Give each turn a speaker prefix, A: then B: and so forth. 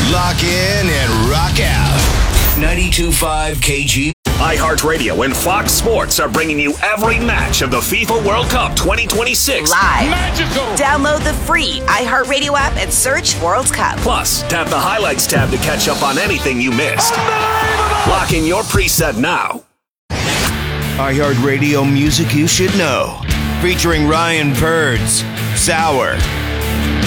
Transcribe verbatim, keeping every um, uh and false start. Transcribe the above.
A: Lock in and rock out. ninety-two point five K G.
B: iHeartRadio and Fox Sports are bringing you every match of the FIFA World Cup twenty twenty-six.
C: Live.
D: Magical.
C: Download the free iHeartRadio app and search World Cup.
B: Plus, tap the Highlights tab to catch up on anything you missed. Lock in your preset now.
A: iHeartRadio music you should know. Featuring Ryan Purds, Sour,